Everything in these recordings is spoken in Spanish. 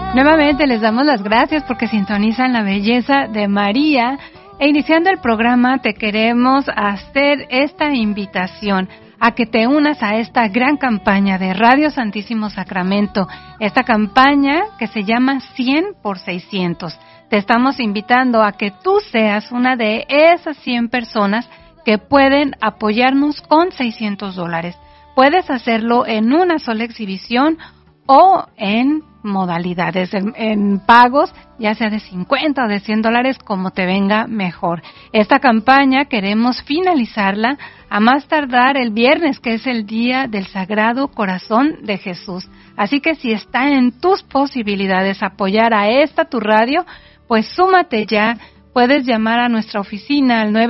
Nuevamente les damos las gracias porque sintonizan la belleza de María e iniciando el programa te queremos hacer esta invitación a que te unas a esta gran campaña de Radio Santísimo Sacramento, esta campaña que se llama 100 por 600. Te estamos invitando a que tú seas una de esas 100 personas que pueden apoyarnos con $600. Puedes hacerlo en una sola exhibición o en modalidades, en pagos, ya sea de 50 o de $100, como te venga mejor. Esta campaña queremos finalizarla a más tardar el viernes, que es el Día del Sagrado Corazón de Jesús. Así que si está en tus posibilidades apoyar a esta tu radio, pues súmate ya. Puedes llamar a nuestra oficina al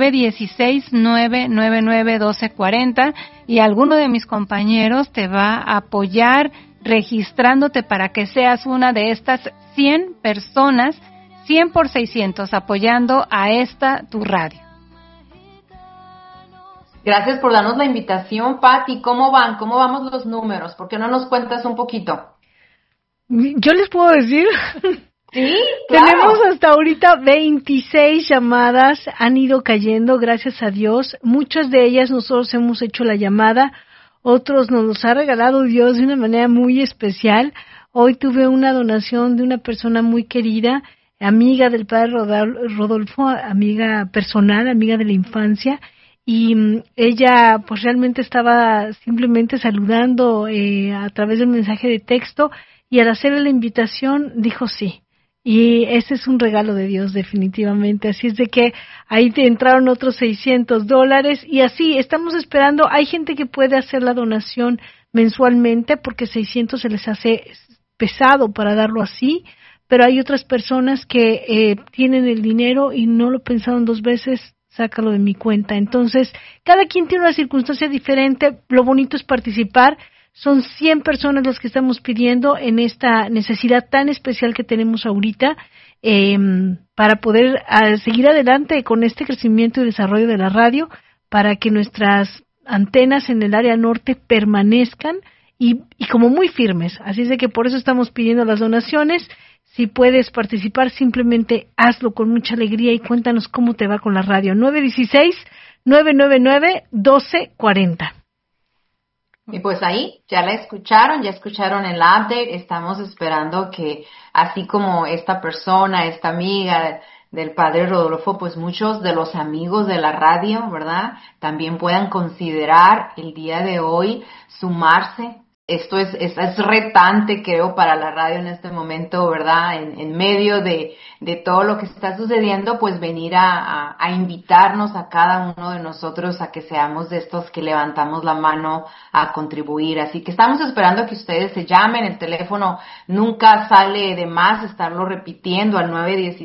916-999-1240 y alguno de mis compañeros te va a apoyar registrándote para que seas una de estas 100 personas, 100 por 600, apoyando a esta tu radio. Gracias por darnos la invitación, Pati. ¿Cómo van? ¿Cómo vamos los números? ¿Por qué no nos cuentas un poquito? Yo les puedo decir... Sí, claro. Tenemos hasta ahorita 26 llamadas, han ido cayendo, gracias a Dios. Muchas de ellas nosotros hemos hecho la llamada, otros nos los ha regalado Dios de una manera muy especial. Hoy tuve una donación de una persona muy querida, amiga del padre Rodolfo, amiga personal, amiga de la infancia, y ella pues realmente estaba simplemente saludando a través del mensaje de texto, y al hacerle la invitación dijo sí. Y ese es un regalo de Dios definitivamente, así es de que ahí te entraron otros $600 y así estamos esperando. Hay gente que puede hacer la donación mensualmente porque 600 se les hace pesado para darlo así, pero hay otras personas que tienen el dinero y no lo pensaron dos veces, sácalo de mi cuenta. Entonces, cada quien tiene una circunstancia diferente, lo bonito es participar. Son 100 personas los que estamos pidiendo en esta necesidad tan especial que tenemos ahorita para poder seguir adelante con este crecimiento y desarrollo de la radio, para que nuestras antenas en el área norte permanezcan y como muy firmes. Así es de que por eso estamos pidiendo las donaciones. Si puedes participar, simplemente hazlo con mucha alegría y cuéntanos cómo te va con la radio. 916-999-1240. Y pues ahí, ya escucharon el update, estamos esperando que así como esta persona, esta amiga del padre Rodolfo, pues muchos de los amigos de la radio, ¿verdad? También puedan considerar el día de hoy sumarse. Esto es retante, creo, para la radio en este momento, ¿verdad? En medio de todo lo que está sucediendo, pues venir a invitarnos a cada uno de nosotros a que seamos de estos que levantamos la mano a contribuir. Así que estamos esperando que ustedes se llamen. El teléfono nunca sale de más estarlo repitiendo al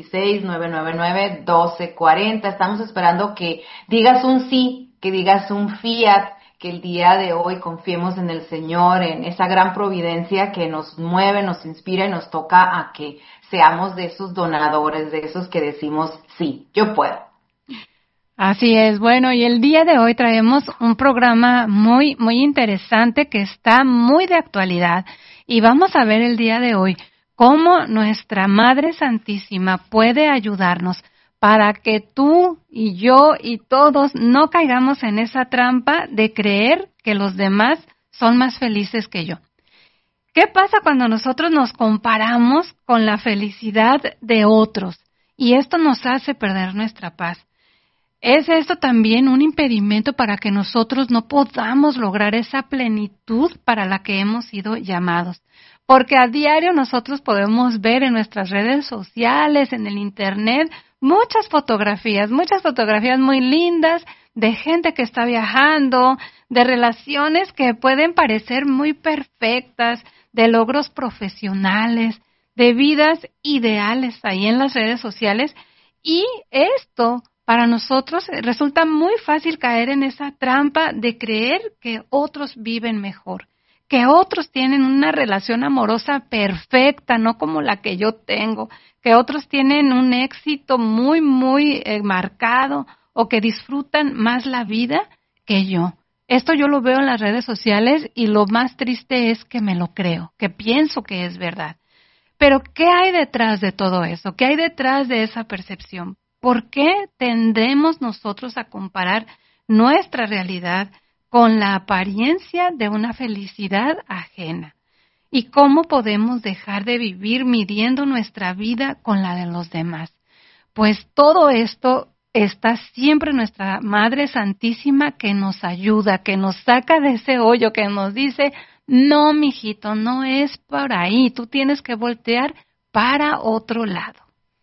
916-999-1240. Estamos esperando que digas un sí, que digas un fiat, que el día de hoy confiemos en el Señor, en esa gran providencia que nos mueve, nos inspira y nos toca a que seamos de esos donadores, de esos que decimos, sí, yo puedo. Así es, bueno, y el día de hoy traemos un programa muy, muy interesante que está muy de actualidad y vamos a ver el día de hoy cómo nuestra Madre Santísima puede ayudarnos para que tú y yo y todos no caigamos en esa trampa de creer que los demás son más felices que yo. ¿Qué pasa cuando nosotros nos comparamos con la felicidad de otros? Y esto nos hace perder nuestra paz. ¿Es esto también un impedimento para que nosotros no podamos lograr esa plenitud para la que hemos sido llamados? Porque a diario nosotros podemos ver en nuestras redes sociales, en el internet, muchas fotografías muy lindas de gente que está viajando, de relaciones que pueden parecer muy perfectas, de logros profesionales, de vidas ideales ahí en las redes sociales. Y esto para nosotros resulta muy fácil caer en esa trampa de creer que otros viven mejor, que otros tienen una relación amorosa perfecta, no como la que yo tengo, que otros tienen un éxito muy, muy marcado o que disfrutan más la vida que yo. Esto yo lo veo en las redes sociales y lo más triste es que me lo creo, que pienso que es verdad. Pero ¿qué hay detrás de todo eso? ¿Qué hay detrás de esa percepción? ¿Por qué tendemos nosotros a comparar nuestra realidad con la apariencia de una felicidad ajena? ¿Y cómo podemos dejar de vivir midiendo nuestra vida con la de los demás? Pues todo esto está siempre nuestra Madre Santísima que nos ayuda, que nos saca de ese hoyo, que nos dice, no, mijito, no es por ahí, tú tienes que voltear para otro lado.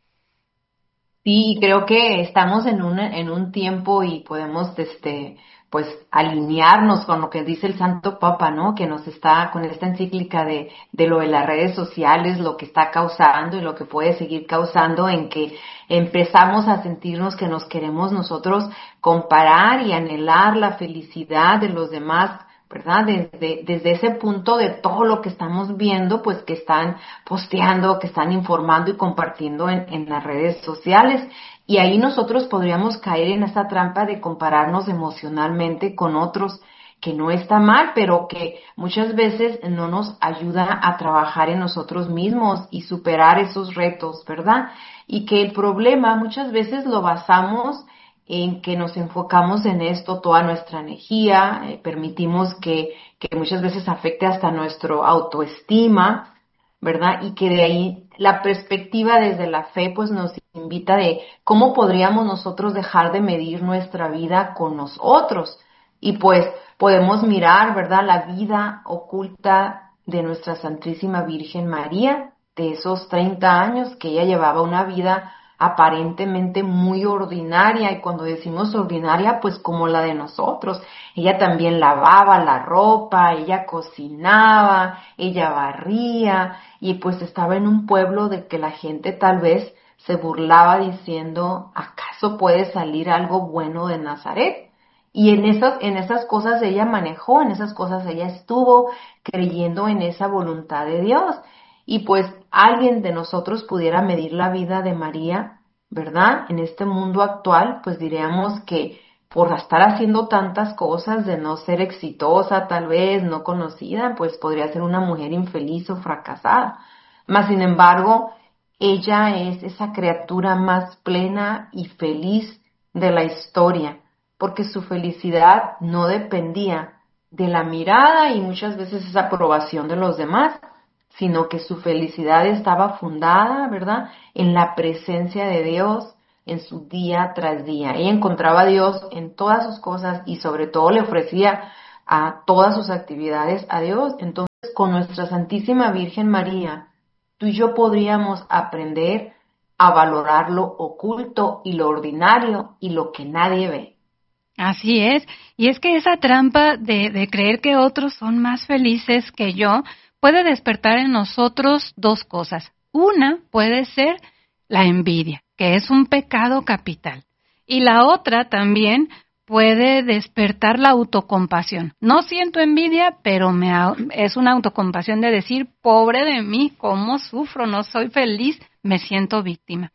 Sí, creo que estamos en un tiempo y podemos, pues, alinearnos con lo que dice el Santo Papa, ¿no? Que nos está con esta encíclica de lo de las redes sociales, lo que está causando y lo que puede seguir causando, en que empezamos a sentirnos que nos queremos nosotros comparar y anhelar la felicidad de los demás, ¿verdad? Desde ese punto de todo lo que estamos viendo, pues que están posteando, que están informando y compartiendo en las redes sociales. Y ahí nosotros podríamos caer en esa trampa de compararnos emocionalmente con otros, que no está mal, pero que muchas veces no nos ayuda a trabajar en nosotros mismos y superar esos retos, ¿verdad? Y que el problema muchas veces lo basamos en que nos enfocamos en esto toda nuestra energía, permitimos que muchas veces afecte hasta nuestro autoestima, ¿verdad? Y que de ahí la perspectiva desde la fe pues nos invita de cómo podríamos nosotros dejar de medir nuestra vida con nosotros. Y pues podemos mirar, ¿verdad?, la vida oculta de nuestra Santísima Virgen María, de esos 30 años que ella llevaba una vida aparentemente muy ordinaria, y cuando decimos ordinaria, pues como la de nosotros. Ella también lavaba la ropa, ella cocinaba, ella barría, y pues estaba en un pueblo de que la gente tal vez se burlaba diciendo, ¿acaso puede salir algo bueno de Nazaret? Y en esas cosas ella manejó, en esas cosas ella estuvo creyendo en esa voluntad de Dios. Y pues alguien de nosotros pudiera medir la vida de María, ¿verdad? En este mundo actual, pues diríamos que por estar haciendo tantas cosas, de no ser exitosa, tal vez, no conocida, pues podría ser una mujer infeliz o fracasada. Mas, sin embargo, ella es esa criatura más plena y feliz de la historia, porque su felicidad no dependía de la mirada y muchas veces esa aprobación de los demás, sino que su felicidad estaba fundada, ¿verdad?, en la presencia de Dios en su día tras día. Ella encontraba a Dios en todas sus cosas y sobre todo le ofrecía a todas sus actividades a Dios. Entonces, con nuestra Santísima Virgen María, tú y yo podríamos aprender a valorar lo oculto y lo ordinario y lo que nadie ve. Así es, y es que esa trampa de creer que otros son más felices que yo puede despertar en nosotros dos cosas. Una puede ser la envidia, que es un pecado capital, y la otra también puede despertar la autocompasión. No siento envidia, pero es una autocompasión de decir, pobre de mí, cómo sufro, no soy feliz, me siento víctima.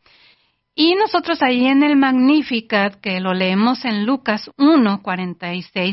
Y nosotros ahí en el Magnificat, que lo leemos en Lucas 1, 46,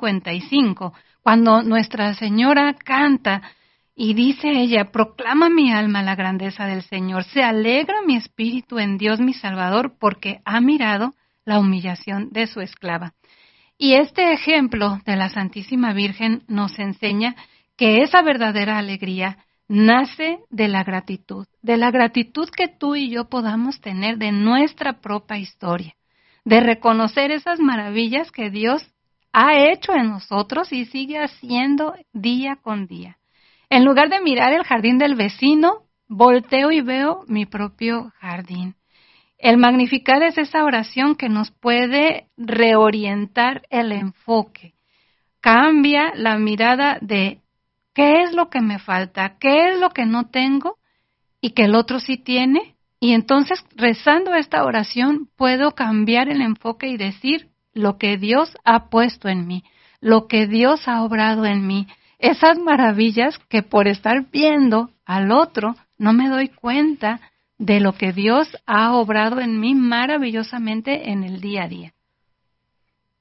55, cuando Nuestra Señora canta y dice ella, proclama mi alma la grandeza del Señor, se alegra mi espíritu en Dios mi Salvador, porque ha mirado la humillación de su esclava. Y este ejemplo de la Santísima Virgen nos enseña que esa verdadera alegría nace de la gratitud que tú y yo podamos tener de nuestra propia historia, de reconocer esas maravillas que Dios ha hecho en nosotros y sigue haciendo día con día. En lugar de mirar el jardín del vecino, volteo y veo mi propio jardín. El Magnificat es esa oración que nos puede reorientar el enfoque. Cambia la mirada de ¿qué es lo que me falta? ¿Qué es lo que no tengo y que el otro sí tiene? Y entonces, rezando esta oración, puedo cambiar el enfoque y decir lo que Dios ha puesto en mí, lo que Dios ha obrado en mí, esas maravillas que por estar viendo al otro no me doy cuenta de lo que Dios ha obrado en mí maravillosamente en el día a día.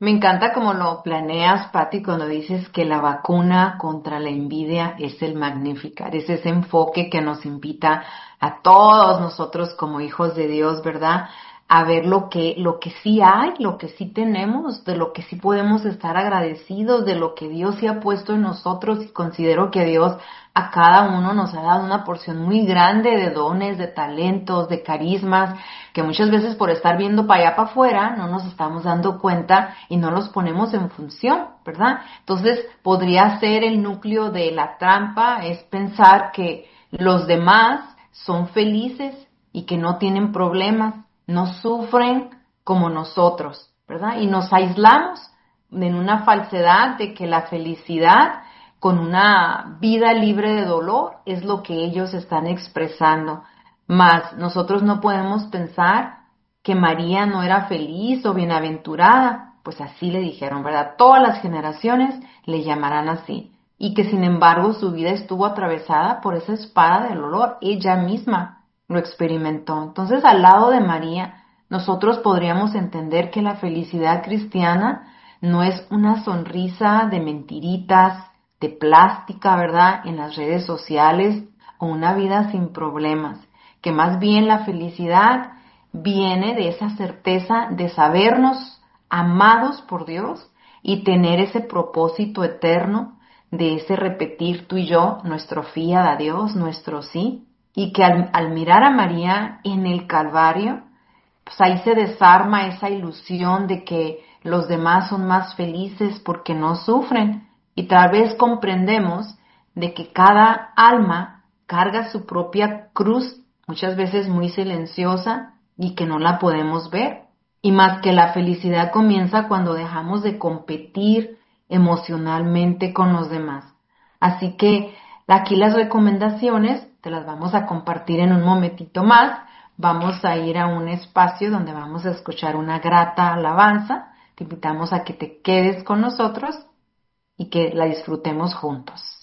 Me encanta cómo lo planeas, Patti, cuando dices que la vacuna contra la envidia es el Magnificat, es ese enfoque que nos invita a todos nosotros como hijos de Dios, ¿verdad? A ver lo que sí hay, lo que sí tenemos, de lo que sí podemos estar agradecidos, de lo que Dios sí ha puesto en nosotros, y considero que Dios a cada uno nos ha dado una porción muy grande de dones, de talentos, de carismas, que muchas veces por estar viendo para allá para afuera no nos estamos dando cuenta y no los ponemos en función, ¿verdad? Entonces podría ser el núcleo de la trampa, es pensar que los demás son felices y que no tienen problemas, no sufren como nosotros, ¿verdad? Y nos aislamos en una falsedad de que la felicidad con una vida libre de dolor es lo que ellos están expresando. Mas nosotros no podemos pensar que María no era feliz o bienaventurada, pues así le dijeron, ¿verdad? Todas las generaciones le llamarán así. Y que sin embargo su vida estuvo atravesada por esa espada del dolor. Ella misma lo experimentó. Entonces, al lado de María, nosotros podríamos entender que la felicidad cristiana no es una sonrisa de mentiritas, de plástica, ¿verdad?, en las redes sociales, o una vida sin problemas, que más bien la felicidad viene de esa certeza de sabernos amados por Dios y tener ese propósito eterno de ese repetir tú y yo nuestro fiat a Dios, nuestro sí, y que al mirar a María en el Calvario, pues ahí se desarma esa ilusión de que los demás son más felices porque no sufren, y tal vez comprendemos de que cada alma carga su propia cruz, muchas veces muy silenciosa, y que no la podemos ver. Y más que la felicidad comienza cuando dejamos de competir emocionalmente con los demás. Así que aquí las recomendaciones te las vamos a compartir en un momentito más. Vamos a ir a un espacio donde vamos a escuchar una grata alabanza. Te invitamos a que te quedes con nosotros y que la disfrutemos juntos.